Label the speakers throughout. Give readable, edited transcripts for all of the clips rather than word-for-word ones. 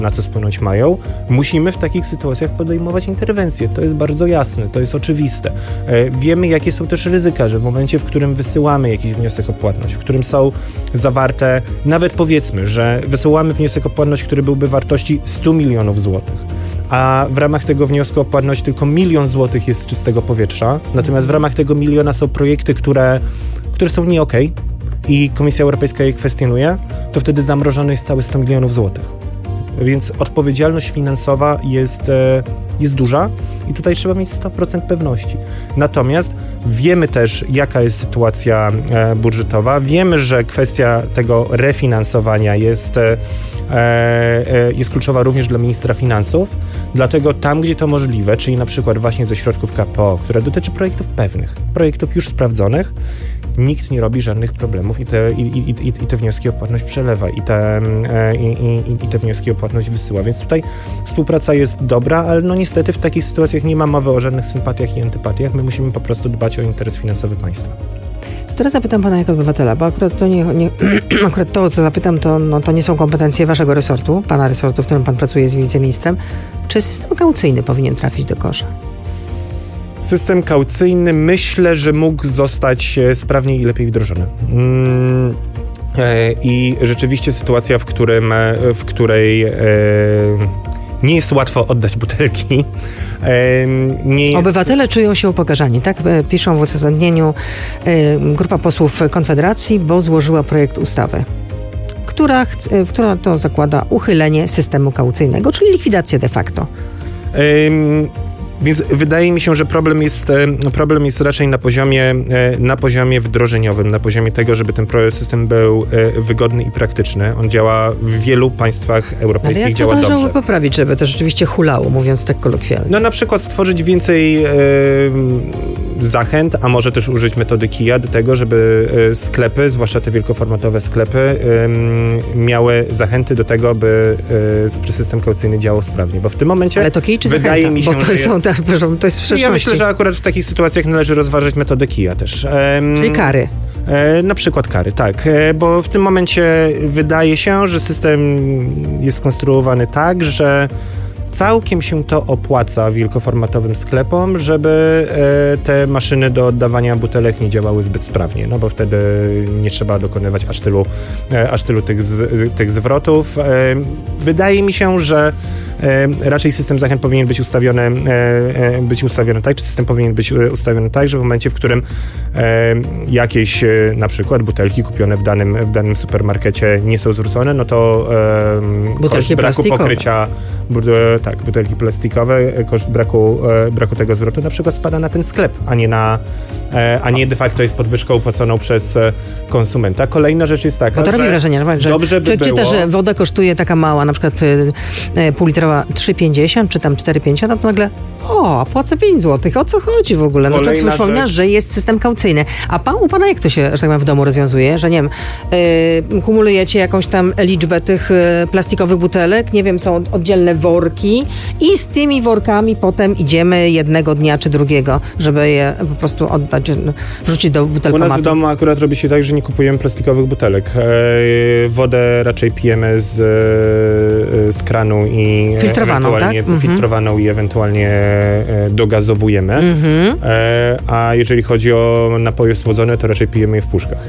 Speaker 1: na co spłynąć mają, musimy w takich sytuacjach podejmować interwencje. To jest bardzo jasne, to jest oczywiste. Wiemy, jakie są też ryzyka, że w momencie, w którym wysyłamy jakiś wniosek o płatność, w którym są zawarte, nawet powiedzmy, że wysyłamy wniosek o płatność, który byłby wartości 100 milionów złotych, a w ramach tego wniosku o płatność tylko 1 000 000 złotych jest z czystego powietrza, natomiast w ramach tego 1 000 000 są projekty, które są nie okej i Komisja Europejska je kwestionuje, to wtedy zamrożony jest cały 100 milionów złotych. Więc odpowiedzialność finansowa jest duża i tutaj trzeba mieć 100% pewności. Natomiast wiemy też, jaka jest sytuacja budżetowa. Wiemy, że kwestia tego refinansowania jest kluczowa również dla ministra finansów. Dlatego tam, gdzie to możliwe, czyli na przykład właśnie ze środków KPO, które dotyczy projektów pewnych, projektów już sprawdzonych, nikt nie robi żadnych problemów i te wnioski o płatność przelewa i te wnioski o płatność wysyła. Więc tutaj współpraca jest dobra, ale no niestety w takich sytuacjach nie ma mowy o żadnych sympatiach i antypatiach. My musimy po prostu dbać o interes finansowy państwa.
Speaker 2: To teraz zapytam pana jako obywatela, bo akurat to akurat to, co zapytam, to nie są kompetencje waszego resortu, pana resortu, w którym pan pracuje z wiceministrem. Czy system kaucyjny powinien trafić do kosza?
Speaker 1: System kaucyjny myślę, że mógł zostać sprawniej i lepiej wdrożony. I rzeczywiście sytuacja, w której nie jest łatwo oddać butelki.
Speaker 2: Obywatele czują się upokarzani, tak? Piszą w uzasadnieniu grupa posłów Konfederacji, bo złożyła projekt ustawy, która to zakłada uchylenie systemu kaucyjnego, czyli likwidację de facto.
Speaker 1: Więc wydaje mi się, że problem jest raczej na poziomie wdrożeniowym, na poziomie tego, żeby ten system był wygodny i praktyczny. On działa w wielu państwach europejskich, działa dobrze. Ale jak to należałoby
Speaker 2: poprawić, żeby to rzeczywiście hulało, mówiąc tak kolokwialnie?
Speaker 1: No na przykład stworzyć więcej zachęt, a może też użyć metody KIA do tego, żeby sklepy, zwłaszcza te wielkoformatowe sklepy, miały zachęty do tego, by system kaucyjny działał sprawnie. Bo w tym momencie
Speaker 2: ale to KIA czy
Speaker 1: wydaje
Speaker 2: zachęta?
Speaker 1: mi się,
Speaker 2: bo to jest w sprzeczności.
Speaker 1: Ja myślę, że akurat w takich sytuacjach należy rozważać metodę KIA też.
Speaker 2: Czyli kary.
Speaker 1: Na przykład kary, tak. Bo w tym momencie wydaje się, że system jest skonstruowany tak, że całkiem się to opłaca wielkoformatowym sklepom, żeby te maszyny do oddawania butelek nie działały zbyt sprawnie, no bo wtedy nie trzeba dokonywać aż tylu tych zwrotów. Wydaje mi się, że raczej system zachęt powinien być ustawiony tak, czy system powinien być ustawiony tak, że w momencie, w którym jakieś na przykład butelki kupione w danym supermarkecie nie są zwrócone, no to
Speaker 2: butelki
Speaker 1: braku pokrycia butelki plastikowe, koszt braku tego zwrotu na przykład spada na ten sklep, a nie de facto jest podwyżką płaconą przez konsumenta. Kolejna rzecz jest taka,
Speaker 2: bo to robi wrażenie, że
Speaker 1: dobrze by
Speaker 2: czy też woda kosztuje taka mała, na przykład półlitrowa 3,50 czy tam 4,50, no to nagle płacę 5 zł. O co chodzi w ogóle? No człowiek sobie przypomina, że jest system kaucyjny. A u pana jak to się, że tak powiem, w domu rozwiązuje? Że nie wiem, kumulujecie jakąś tam liczbę tych plastikowych butelek, nie wiem, są oddzielne worki i z tymi workami potem idziemy jednego dnia czy drugiego, żeby je po prostu oddać, wrzucić do butelkomatu.
Speaker 1: U nas w domu akurat robi się tak, że nie kupujemy plastikowych butelek. Wodę raczej pijemy z kranu i
Speaker 2: filtrowaną,
Speaker 1: ewentualnie
Speaker 2: tak?
Speaker 1: filtrowaną i ewentualnie dogazowujemy. A jeżeli chodzi o napoje słodzone, to raczej pijemy je w puszkach.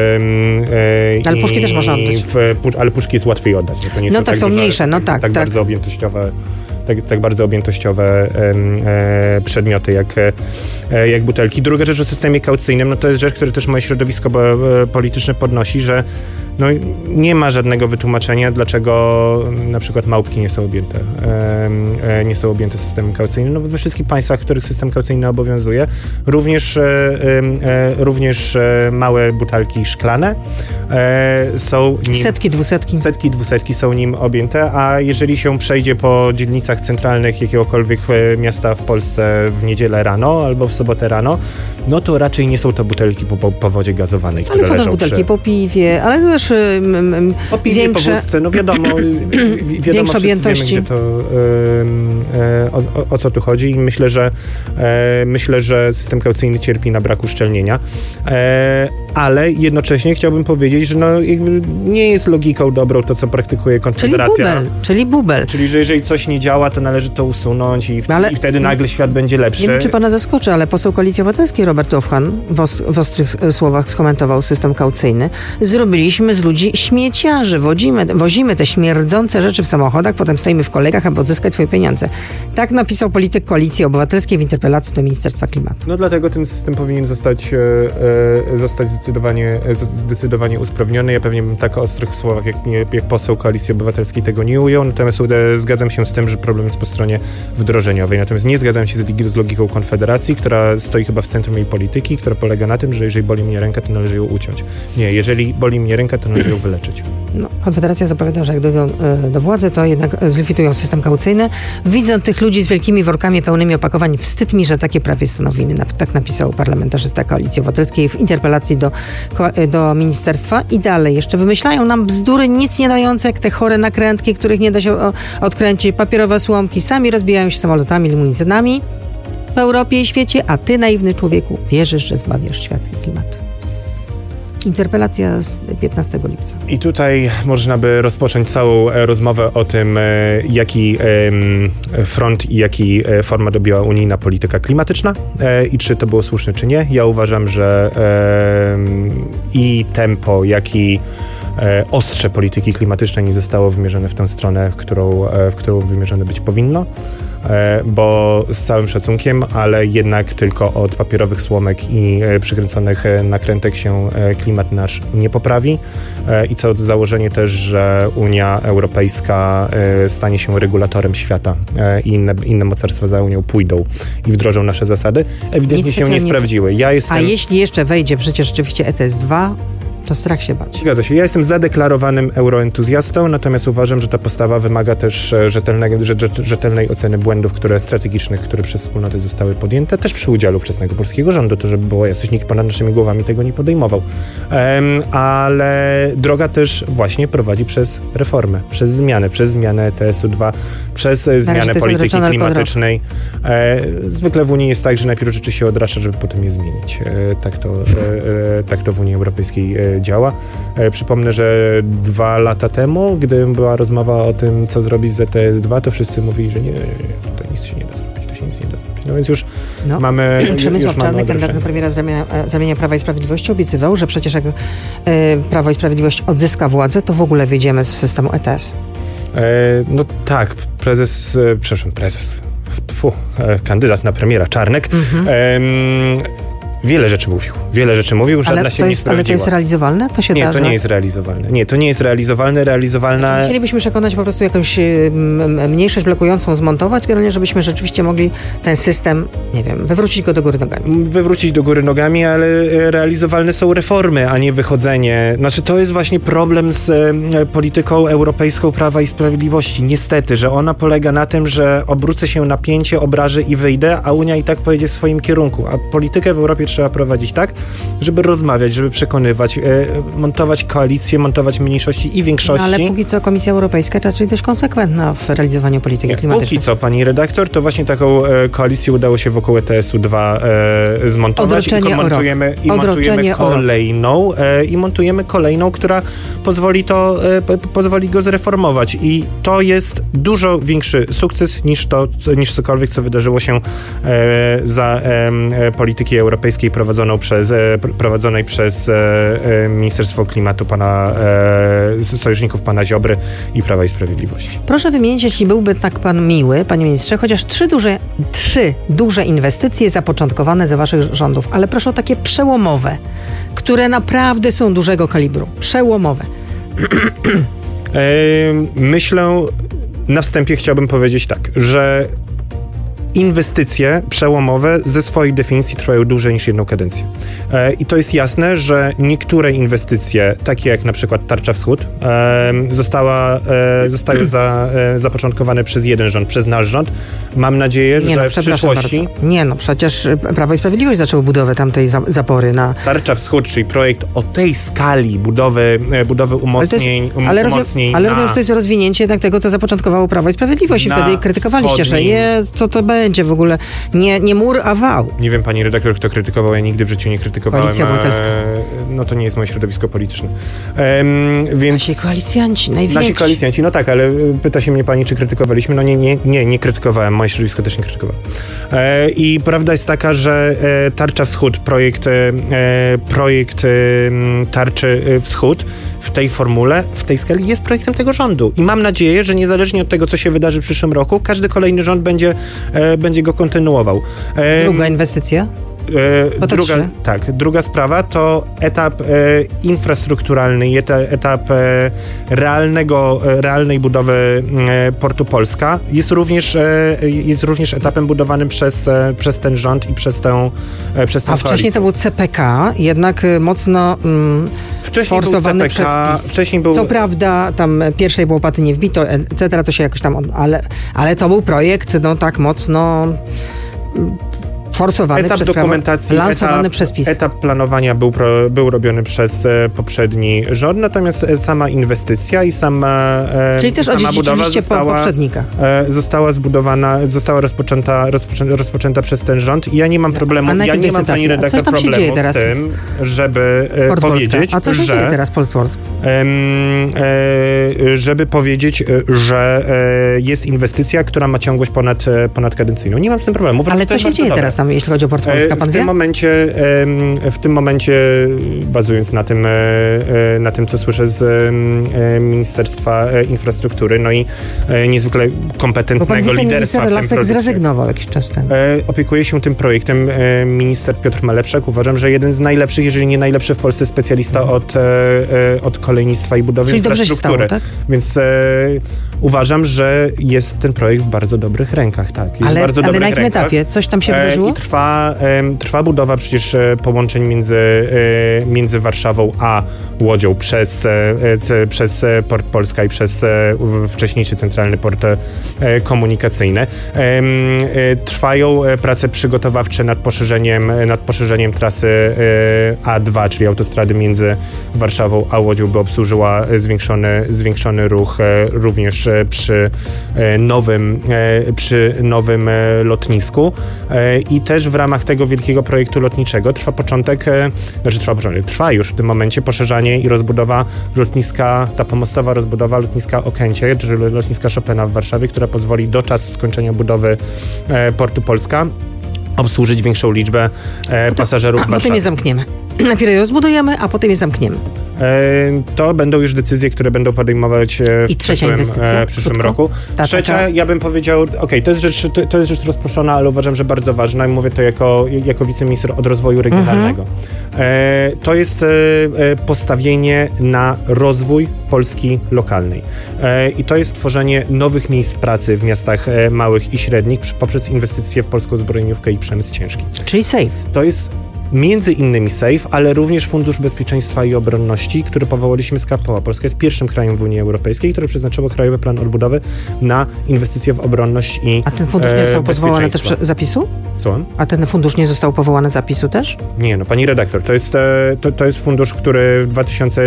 Speaker 2: Ale puszki też można oddać.
Speaker 1: Ale puszki jest łatwiej oddać. To nie
Speaker 2: są mniejsze, tak.
Speaker 1: Bardzo objętościowe. Tak bardzo objętościowe przedmioty jak butelki. Druga rzecz o systemie kaucyjnym, no to jest rzecz, która też moje środowisko polityczne podnosi, że no nie ma żadnego wytłumaczenia, dlaczego na przykład małpki nie są objęte systemem kaucyjnym. No we wszystkich państwach, w których system kaucyjny obowiązuje, również małe butelki szklane są nim...
Speaker 2: Setki, dwusetki
Speaker 1: są nim objęte, a jeżeli się przejdzie po dzielnicach centralnych jakiegokolwiek miasta w Polsce w niedzielę rano albo w sobotę rano, no to raczej nie są to butelki po wodzie gazowanej, które leżą.
Speaker 2: Ale są też butelki po piwie, ale też
Speaker 1: po piwie,
Speaker 2: większe...
Speaker 1: po wódce, no wiadomo
Speaker 2: większe objętości.
Speaker 1: Wiemy, o co tu chodzi i myślę, że system kaucyjny cierpi na brak uszczelnienia. ale jednocześnie chciałbym powiedzieć, że nie jest logiką dobrą to, co praktykuje Konfederacja.
Speaker 2: Czyli bubel.
Speaker 1: Czyli, że jeżeli coś nie działa, to należy to usunąć i wtedy nagle świat będzie lepszy.
Speaker 2: Nie wiem, czy pana zaskoczy, ale poseł Koalicji Obywatelskiej Robert Ofan w ostrych słowach skomentował system kaucyjny. Zrobiliśmy z ludzi śmieciarzy. Wozimy te śmierdzące rzeczy w samochodach, potem stoimy w kolejkach, aby odzyskać swoje pieniądze. Tak napisał polityk Koalicji Obywatelskiej w interpelacji do Ministerstwa Klimatu.
Speaker 1: No dlatego ten system powinien zostać zdecydowanie usprawniony. Ja pewnie bym tak o ostrych słowach jak poseł Koalicji Obywatelskiej tego nie ujął, natomiast zgadzam się z tym, że problem jest po stronie wdrożeniowej. Natomiast nie zgadzam się z logiką Konfederacji, która stoi chyba w centrum jej polityki, która polega na tym, że jeżeli boli mnie ręka, to należy ją uciąć. Nie, jeżeli boli mnie ręka, to należy ją wyleczyć.
Speaker 2: No, Konfederacja zapowiada, że jak dojdą do władzy, to jednak zlikwidują system kaucyjny. Widząc tych ludzi z wielkimi workami pełnymi opakowań, wstyd mi, że takie prawie stanowimy. Tak napisał parlamentarzysta Koalicji Obywatelskiej w interpelacji do ministerstwa. I dalej jeszcze wymyślają nam bzdury nic nie dające, jak te chore nakrętki, których nie da się odkręcić, papierowe słomki, sami rozbijają się samolotami, limuzynami w Europie i świecie, a ty, naiwny człowieku, wierzysz, że zbawiasz świat i klimat. Interpelacja z 15 lipca.
Speaker 1: I tutaj można by rozpocząć całą rozmowę o tym, jaki front i jaki format objęła unijna polityka klimatyczna i czy to było słuszne, czy nie. Ja uważam, że i tempo, jak i ostrze polityki klimatycznej nie zostało wymierzone w tę stronę, w którą wymierzone być powinno, bo z całym szacunkiem, ale jednak tylko od papierowych słomek i przykręconych nakrętek się klimat nasz nie poprawi i co do założenie też, że Unia Europejska stanie się regulatorem świata i inne mocarstwa za Unią pójdą i wdrożą nasze zasady, ewidentnie się nie sprawdziły.
Speaker 2: A jeśli jeszcze wejdzie w życie rzeczywiście ETS-2, to strach się bać.
Speaker 1: Zgadza się. Ja jestem zadeklarowanym euroentuzjastą, natomiast uważam, że ta postawa wymaga też rzetelnej oceny błędów, strategicznych, które przez wspólnoty zostały podjęte, też przy udziale ówczesnego polskiego rządu, to żeby było jasność, nikt ponad naszymi głowami tego nie podejmował. Ale droga też właśnie prowadzi przez reformę, przez zmianę ETS-2, przez zmianę polityki klimatycznej. Zwykle w Unii jest tak, że najpierw rzeczy się odracza, żeby potem je zmienić. Tak to w Unii Europejskiej działa. Przypomnę, że 2 lata temu, gdy była rozmowa o tym, co zrobić z ETS-2, to wszyscy mówili, że nie, to nic się nie da zrobić, to się nic nie da zrobić. No więc już mamy
Speaker 2: Przemysław Czarnek, kandydat na premiera z ramienia Prawa i Sprawiedliwości, obiecywał, że przecież jak Prawo i Sprawiedliwość odzyska władzę, to w ogóle wyjdziemy z systemu ETS.
Speaker 1: No tak, kandydat na premiera Czarnek wiele rzeczy mówił, żadna się nie sprawdziła.
Speaker 2: Ale to jest realizowalne? To się da,
Speaker 1: to nie jest realizowalne. Nie, to nie jest realizowalne.
Speaker 2: Znaczy, musielibyśmy przekonać po prostu jakąś mniejszość blokującą zmontować, żebyśmy rzeczywiście mogli ten system, nie wiem, wywrócić go do góry nogami.
Speaker 1: Wywrócić do góry nogami, ale realizowalne są reformy, a nie wychodzenie. Znaczy, to jest właśnie problem z polityką europejską Prawa i Sprawiedliwości. Niestety, że ona polega na tym, że obrócę się na pięcie, obrażę i wyjdę, a Unia i tak pojedzie w swoim kierunku. A politykę w Europie trzeba prowadzić tak, żeby rozmawiać, żeby przekonywać, montować koalicje, montować mniejszości i większości.
Speaker 2: No, ale póki co Komisja Europejska raczej dość konsekwentna w realizowaniu polityki klimatycznej.
Speaker 1: Póki co, pani redaktor, to właśnie taką koalicję udało się wokół ETS-2 zmontować i montujemy kolejną, która pozwoli go zreformować. I to jest dużo większy sukces niż cokolwiek, co wydarzyło się za polityki europejskiej prowadzonej przez Ministerstwo Klimatu sojuszników pana Ziobry i Prawa i Sprawiedliwości.
Speaker 2: Proszę wymienić, jeśli byłby tak pan miły, panie ministrze, chociaż 3 duże inwestycje zapoczątkowane za waszych rządów, ale proszę o takie przełomowe, które naprawdę są dużego kalibru. Przełomowe.
Speaker 1: Myślę, na wstępie chciałbym powiedzieć tak, że inwestycje przełomowe ze swojej definicji trwają dłużej niż jedną kadencję. I to jest jasne, że niektóre inwestycje, takie jak na przykład Tarcza Wschód, zostały zapoczątkowane przez jeden rząd, przez nasz rząd. Mam nadzieję, że w przyszłości...
Speaker 2: Przecież Prawo i Sprawiedliwość zaczęło budowę tamtej zapory na...
Speaker 1: Tarcza Wschód, czyli projekt o tej skali budowy umocnień...
Speaker 2: Ale rozumiem, że to jest rozwinięcie jednak tego, co zapoczątkowało Prawo i Sprawiedliwość i wtedy krytykowaliście, że co to będzie. będzie w ogóle nie mur, a wał.
Speaker 1: Nie wiem, pani redaktor, kto krytykował, ja nigdy w życiu nie krytykowałem.
Speaker 2: Koalicja Obywatelska.
Speaker 1: No to nie jest moje środowisko polityczne. Więc...
Speaker 2: Nasi koalicjanci, najwięksi.
Speaker 1: Nasi koalicjanci, no tak, ale pyta się mnie pani, czy krytykowaliśmy. No nie krytykowałem, moje środowisko też nie krytykowało. I prawda jest taka, że Tarcza Wschód, projekt Tarczy Wschód w tej formule, w tej skali jest projektem tego rządu. I mam nadzieję, że niezależnie od tego, co się wydarzy w przyszłym roku, każdy kolejny rząd będzie go kontynuował.
Speaker 2: Druga inwestycja?
Speaker 1: Druga sprawa to etap infrastrukturalny i etap realnej budowy Portu Polska jest również etapem budowanym przez ten rząd i przez tę koalicję.
Speaker 2: A wcześniej to był CPK, jednak mocno forsowany przez PiS. Co prawda tam pierwszej łopaty nie wbito, etc., to się jakoś tam, ale to był projekt tak mocno forsowany
Speaker 1: etap
Speaker 2: przez
Speaker 1: dokumentacji,
Speaker 2: lansowany przez PiS.
Speaker 1: Etap planowania był robiony przez poprzedni rząd, rząd, sama inwestycja i sama
Speaker 2: Czyli też odziedziczyliście po poprzednikach.
Speaker 1: Została rozpoczęta przez ten rząd i ja nie mam problemu, pani redaktor, problemu z tym, żeby powiedzieć,
Speaker 2: a co się dzieje teraz Polsport?
Speaker 1: Żeby powiedzieć, że jest inwestycja, która ma ciągłość ponadkadencyjną. Nie mam z tym problemu.
Speaker 2: Ale co się dzieje teraz tam, jeśli chodzi o Port Polska, pan wie?
Speaker 1: W tym momencie, bazując na tym, co słyszę z Ministerstwa Infrastruktury, no i niezwykle kompetentnego liderstwa w tym
Speaker 2: Lasek zrezygnował jakiś czas temu.
Speaker 1: Opiekuje się tym projektem minister Piotr Malepszak. Uważam, że jeden z najlepszych, jeżeli nie najlepszy w Polsce specjalista od kolejnictwa i budowy infrastruktury.
Speaker 2: Dobrze się stało, tak?
Speaker 1: Więc uważam, że jest ten projekt w bardzo dobrych rękach. Tak,
Speaker 2: ale na jakim etapie? Coś tam się wydarzyło?
Speaker 1: I trwa budowa przecież połączeń między Warszawą a Łodzią przez Port Polska i przez wcześniejszy Centralny Port Komunikacyjny. Trwają prace przygotowawcze nad poszerzeniem trasy A2, czyli autostrady między Warszawą a Łodzią, by obsłużyła zwiększony ruch również przy nowym lotnisku. I też w ramach tego wielkiego projektu lotniczego trwa już w tym momencie poszerzanie i rozbudowa lotniska, ta pomostowa rozbudowa lotniska Okęcie, czyli lotniska Chopina w Warszawie, która pozwoli do czasu skończenia budowy Portu Polska obsłużyć większą liczbę pasażerów w Warszawie.
Speaker 2: Potem je zamkniemy. Najpierw je rozbudujemy, a potem je zamkniemy.
Speaker 1: To będą już decyzje, które będą podejmować w przyszłym roku. Trzecia, ja bym powiedział, to jest rzecz rozproszona, ale uważam, że bardzo ważna i mówię to jako wiceminister od rozwoju regionalnego. To jest postawienie na rozwój Polski lokalnej. I to jest tworzenie nowych miejsc pracy w miastach małych i średnich poprzez inwestycje w polską zbrojeniówkę i przemysł ciężki.
Speaker 2: Czyli SAFE.
Speaker 1: To jest między innymi SAFE, ale również Fundusz Bezpieczeństwa i Obronności, który powołaliśmy z KPO. Polska jest pierwszym krajem w Unii Europejskiej, który przeznaczyło Krajowy Plan Odbudowy na inwestycje w obronność i
Speaker 2: A ten fundusz nie został powołany też zapisu?
Speaker 1: Co?
Speaker 2: A ten fundusz nie został powołany zapisu też?
Speaker 1: Nie, pani redaktor, to jest fundusz, który w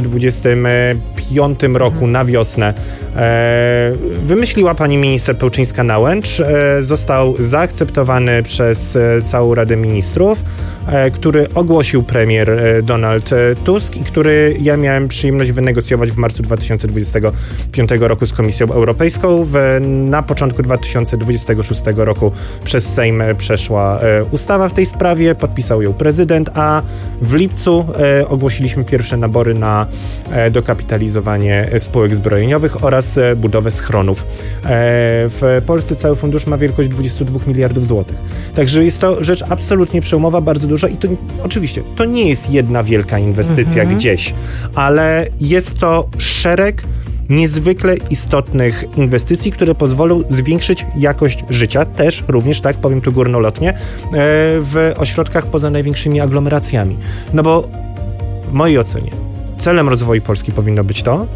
Speaker 1: 2025 roku na wiosnę wymyśliła pani minister Pełczyńska-Nałęcz, został zaakceptowany przez całą Radę Ministrów, który ogłosił premier Donald Tusk i który ja miałem przyjemność wynegocjować w marcu 2025 roku z Komisją Europejską. Na początku 2026 roku przez Sejm przeszła ustawa w tej sprawie, podpisał ją prezydent, a w lipcu ogłosiliśmy pierwsze nabory na dokapitalizowanie spółek zbrojeniowych oraz budowę schronów. W Polsce cały fundusz ma wielkość 22 miliardów złotych. Także jest to rzecz absolutnie przełomowa, bardzo duża i to oczywiście, to nie jest jedna wielka inwestycja gdzieś, ale jest to szereg niezwykle istotnych inwestycji, które pozwolą zwiększyć jakość życia, też również, tak powiem tu górnolotnie, w ośrodkach poza największymi aglomeracjami. No bo w mojej ocenie celem rozwoju Polski powinno być to,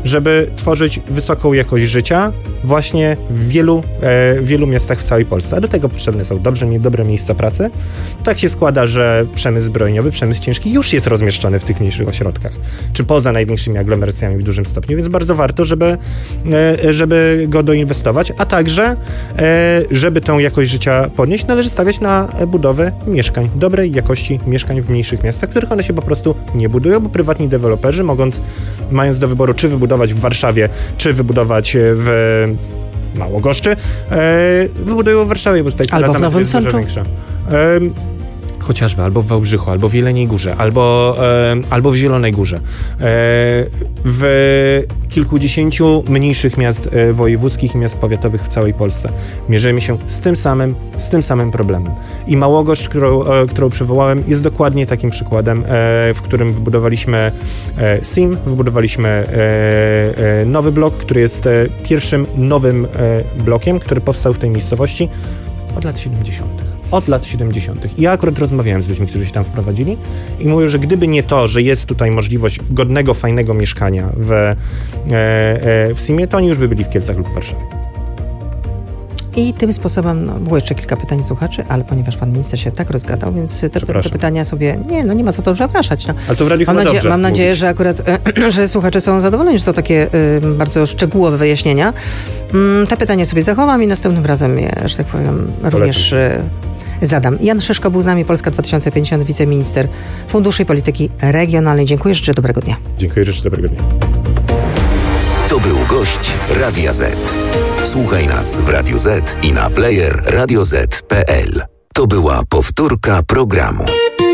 Speaker 1: żeby tworzyć wysoką jakość życia właśnie w wielu miastach w całej Polsce. A do tego potrzebne są dobre miejsca pracy. Tak się składa, że przemysł zbrojeniowy, przemysł ciężki już jest rozmieszczony w tych mniejszych ośrodkach, czy poza największymi aglomeracjami w dużym stopniu, więc bardzo warto, żeby go doinwestować, a także, żeby tą jakość życia podnieść, należy stawiać na budowę mieszkań, dobrej jakości mieszkań w mniejszych miastach, których one się po prostu nie budują, bo prywatni deweloperzy, mając do wyboru, czy wybudować w Warszawie, czy wybudować w Małogoszczy, wybudują w Warszawie, bo tutaj cena zamku jest dużo większa. Chociażby, albo w Wałbrzychu, albo w Jeleniej Górze, albo w Zielonej Górze. W kilkudziesięciu mniejszych miast wojewódzkich i miast powiatowych w całej Polsce mierzymy się z tym samym problemem. I Małogoszcz, którą przywołałem, jest dokładnie takim przykładem, w którym wybudowaliśmy SIM, wybudowaliśmy nowy blok, który jest pierwszym nowym blokiem, który powstał w tej miejscowości od lat 70. I ja akurat rozmawiałem z ludźmi, którzy się tam wprowadzili i mówią, że gdyby nie to, że jest tutaj możliwość godnego, fajnego mieszkania w SIM-ie, to oni już by byli w Kielcach lub w Warszawie.
Speaker 2: I tym sposobem, było jeszcze kilka pytań słuchaczy, ale ponieważ pan minister się tak rozgadał, więc te pytania sobie, nie ma za to zapraszać. No.
Speaker 1: Ale to w radiu chyba dobrze
Speaker 2: mam nadzieję, że akurat, że słuchacze są zadowoleni, że to takie bardzo szczegółowe wyjaśnienia. Te pytania sobie zachowam i następnym razem je, że tak powiem, również zadam. Jan Szyszko był z nami, Polska 2050, wiceminister Funduszy i Polityki Regionalnej. Dziękuję, życzę dobrego dnia.
Speaker 1: Dziękuję, życzę dobrego dnia.
Speaker 3: To był gość Radia Z. Słuchaj nas w Radio Z i na player radioz.pl. To była powtórka programu.